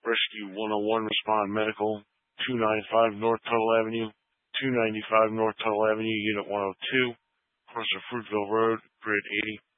Rescue 101 Respond Medical, 295 North Tuttle Avenue, 295 North Tuttle Avenue, Unit 102, Corso Fruitville Road, Grid 80.